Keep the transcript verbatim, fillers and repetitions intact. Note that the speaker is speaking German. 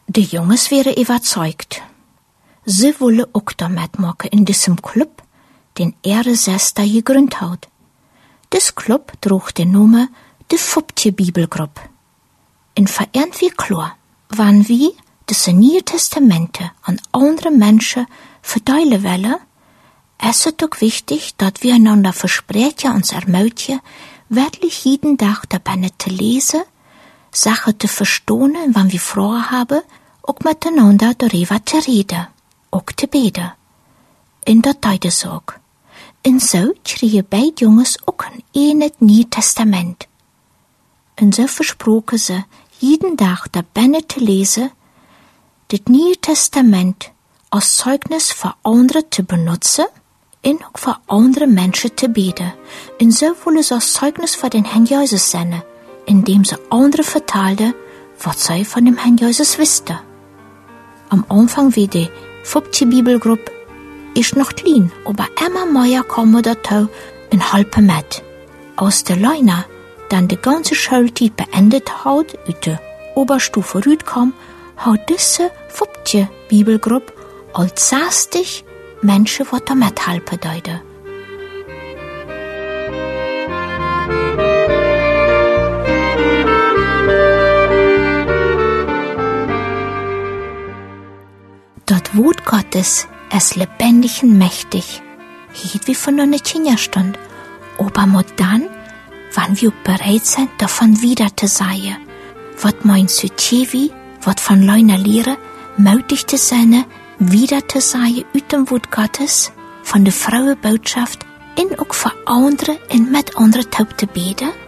De jongens wären überzeugt. Sie wollen auch da mitmachen in diesem Club, den er Sester gegründet hat. Das Club trug den Namen de Fuptje Bibelgruppe. In irgendwie klar, wann wir das Neue Testamente an andere Menschen verteilen wollen, ist es auch wichtig, dass wir einander versprechen und ermutigen, wirklich jeden Tag dabei zu lesen, Sachen zu verstehen, wann wir Fragen haben, auch miteinander darüber zu reden, auch zu beten. In der Teidesorg. Und so kriegen beide Jungs auch ein ähnliches Neues Testament. Und so versprochen sie, jeden Tag dabei zu lesen, das Neue Testament als Zeugnis für andere zu benutzen und auch für andere Menschen zu beten. Und so wollen sie als Zeugnis für den Herrn Jesus sein, indem sie andere vertelden, was sie von dem Herrn Jesus wussten. Am Anfang wie die Fuptje Bibelgruppe ist noch klein, aber immer mehr kommen dazu und helfen mit. Aus der Leuna, dann die ganze Schulzeit beendet hat, aus der Oberstufe rauskam, hat diese Fuptje Bibelgruppe als sechzig Menschen, die da mithelfen deuten. Das Wort Gottes ist lebendig und mächtig, hielt wie von einer Kinderstund, aber nur dann, wann wir bereit sind, davon wieder zu sein, was meinst du, Tjevi, was von Leuna Lehre, mutig zu sein, wieder zu sein, aus dem Wort Gottes, von der Frauenbotschaft, in auch für andere und mit anderen zu beten?